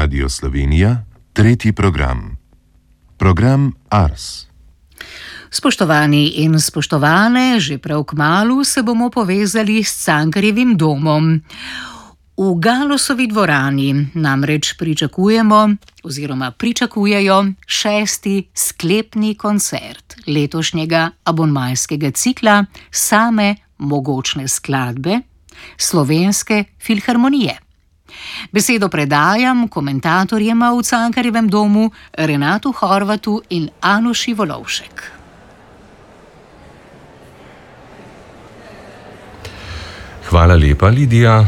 Radio Slovenija, tretji program. Program Ars. Spoštovani in spoštovane, že prav kmalu se bomo povezali s Cankarjevim domom. V Galosovi dvorani namreč pričakujejo 6. sklepni koncert letošnjega abonmajskega cikla Same mogočne skladbe Slovenske filharmonije. Besedo predajam komentatorjema v Cankarjevem domu Renatu Horvatu in Anuši Volovšek. Hvala lepa, Lidija.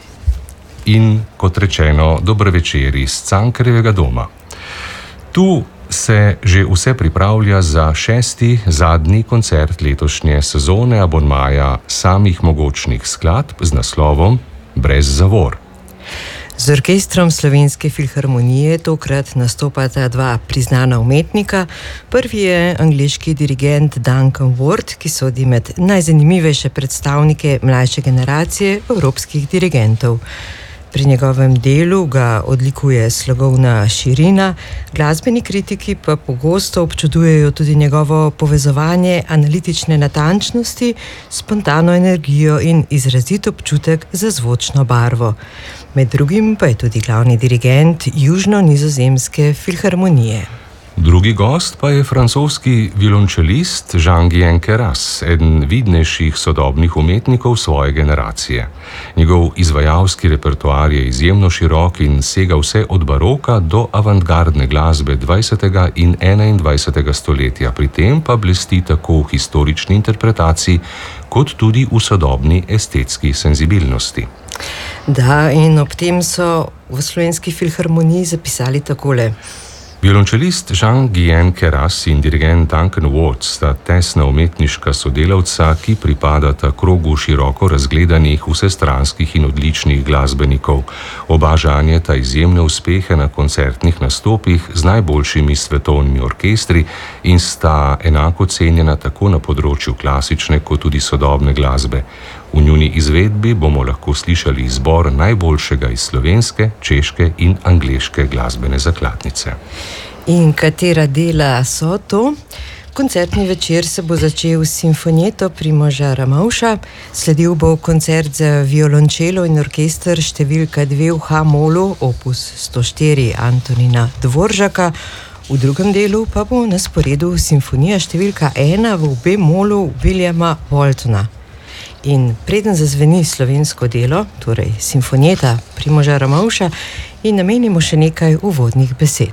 In kot rečeno, dober večer iz Cankarjevega doma. Tu se že vse pripravlja za 6. zadnji koncert letošnje sezone abonmaja Samih mogočnih skladb z naslovom Brez zavor. Z orkestrom Slovenske filharmonije tokrat nastopata dva priznana umetnika. Prvi je angleški dirigent Duncan Ward, ki sodi med najzanimivejše predstavnike mlajše generacije evropskih dirigentov. Pri njegovem delu ga odlikuje slogovna širina, glasbeni kritiki pa pogosto občudujejo tudi njegovo povezovanje analitične natančnosti, spontano energijo in izrazit občutek za zvočno barvo. Med drugim pa je tudi glavni dirigent Južno-nizozemske filharmonije. Drugi gost pa je francoski violončelist Jean-Guyen Queyras, eden vidnejših sodobnih umetnikov svoje generacije. Njegov izvajalski repertoar je izjemno širok in sega vse od baroka do avantgardne glasbe 20. in 21. stoletja, pri tem pa blesti tako v historični interpretaciji, kot tudi v sodobni estetski senzibilnosti. Da, in ob tem so v Slovenski filharmoniji zapisali takole. Violončelist Jean-Guyen Queyras in dirigent Duncan Ward sta tesna umetniška sodelavca, ki pripadata krogu široko razgledanih, vsestranskih in odličnih glasbenikov. Oba žanjeta izjemne uspehe na koncertnih nastopih z najboljšimi svetovnimi orkestri in sta enako cenjena tako na področju klasične kot tudi sodobne glasbe. V njuni izvedbi bomo lahko slišali izbor najboljšega iz slovenske, češke in angleške glasbene zakladnice. In katera dela so to? Koncertni večer se bo začel s simfonjeto Primoža Ramovša, sledil bo koncert za violončelo in orkester številka 2 v H-molu, opus 104 Antonina Dvoržaka, v drugem delu pa bo na sporedu simfonija številka 1 v B-molu Williama Waltona. In preden zazveni slovensko delo, torej simfonjeta Primoža Ramovša, in namenimo še nekaj uvodnih besed.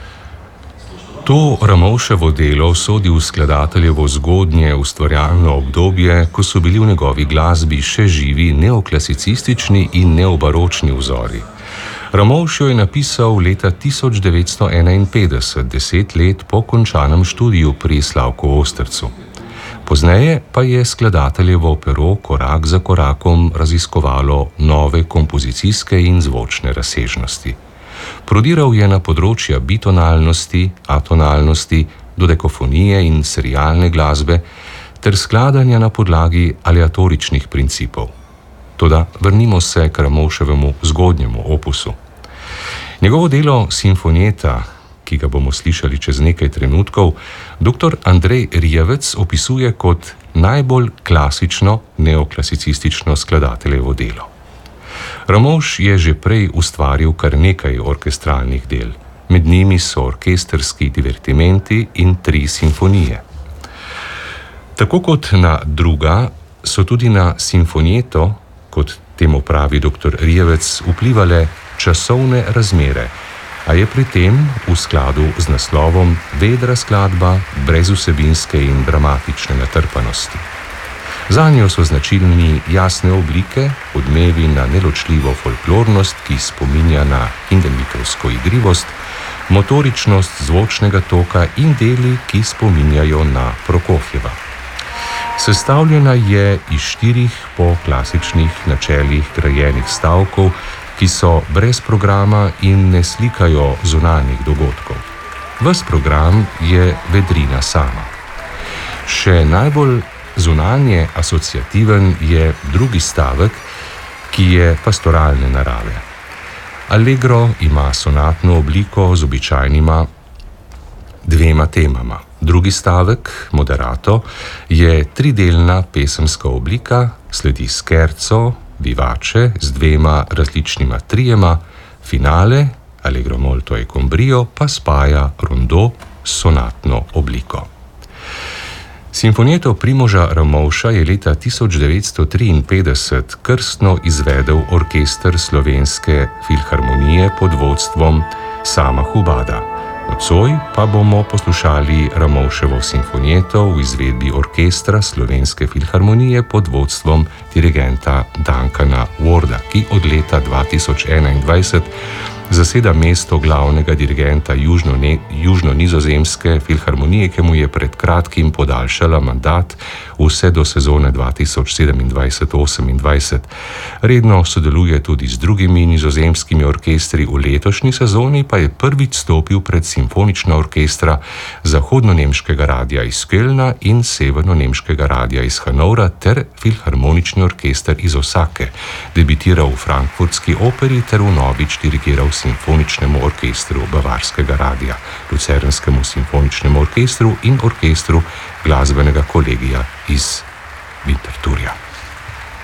To Ramovševo delo sodi v skladateljevo zgodnje ustvarjalno obdobje, ko so bili v njegovi glasbi še živi neoklasicistični in neobaročni vzori. Ramovš jo je napisal leta 1951, 10 let po končanem študiju pri Slavku Ostercu. Pozneje pa je skladateljevo pero korak za korakom raziskovalo nove kompozicijske in zvočne razsežnosti. Prodiral je na področja bitonalnosti, atonalnosti, dodekafonije in serialne glasbe ter skladanja na podlagi aleatoričnih principov. Toda vrnimo se k Ramovševemu zgodnjemu opusu. Njegovo delo simfonjeta, ki ga bomo slišali čez nekaj trenutkov, dr. Andrej Rijevec opisuje kot najbolj klasično neoklasicistično skladateljevo delo. Ramovš je že prej ustvaril kar nekaj orkestralnih del. Med njimi so orkesterski divertimenti in 3 simfonije. Tako kot na druga, so tudi na simfonjeto, kot temu pravi dr. Rijevec, vplivale časovne razmere, a je pri tem v skladu z naslovom vedra skladba brez vsebinske in dramatične natrpanosti. Zanjo so značilni jasne oblike, odmevi na neločljivo folklornost, ki spominja na Hindemithovsko igrivost, motoričnost zvočnega toka in deli, ki spominjajo na Prokofjeva. Sestavljena je iz 4 po klasičnih načelih grajenih stavkov, ki so brez programa in ne slikajo zunanjih dogodkov. Ves program je vedrina sama. Še najbolj zunanje asociativen je drugi stavek, ki je pastoralne narave. Allegro ima sonatno obliko z običajnima dvema temama. Drugi stavek, moderato, je tridelna pesemska oblika, sledi scherzo, vivace z dvema različnima trijema, finale, allegro molto e con brio, pa spaja rondo s sonatno obliko. Sinfonieto Primoža Ramovša je leta 1953 krstno izvedel orkester Slovenske filharmonije pod vodstvom Sama Hubada. Nocoj pa bomo poslušali Ramovševo sinfonieto v izvedbi orkestra Slovenske filharmonije pod vodstvom dirigenta Duncana Warda, ki od leta 2021 zaseda mesto glavnega dirigenta Južno-Nizozemske filharmonije, ki mu je pred kratkim podaljšala mandat vse do sezone 2027-28. Redno sodeluje tudi z drugimi nizozemskimi orkestri, v letošnji sezoni pa je prvič stopil pred simfonična orkestra Zahodno-nemškega radia iz Kölna in Severno-nemškega radia iz Hanovra ter filharmonični orkester iz Osake. Debitiral v Frankfurtski operi ter vnovič dirigiral simfoničnemu orkestru Bavarskega radia, Lucernskemu simfoničnemu orkestru in orkestru glasbenega kolegija iz Winterthurja.